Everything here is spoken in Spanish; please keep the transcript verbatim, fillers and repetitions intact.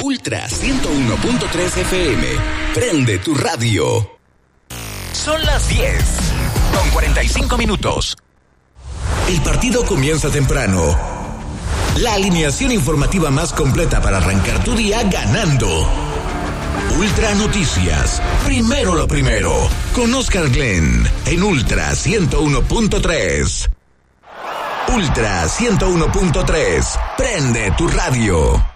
Ultra ciento uno punto tres F M. Prende tu radio. Son las diez con cuarenta y cinco minutos. El partido comienza temprano. La alineación informativa más completa para arrancar tu día ganando. Ultra Noticias. Primero lo primero. Con Oscar Glenn en Ultra ciento uno punto tres. Ultra ciento uno punto tres. Prende tu radio.